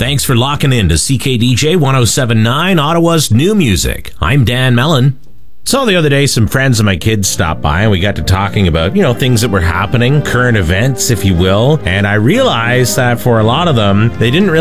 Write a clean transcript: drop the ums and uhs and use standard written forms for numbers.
Thanks for locking in to CKDJ 1079, Ottawa's new music. I'm Dan Mellon. So the other day, some friends of my kids stopped by and we got to talking about, things that were happening, current events, if you will. And I realized that for a lot of them, they didn't really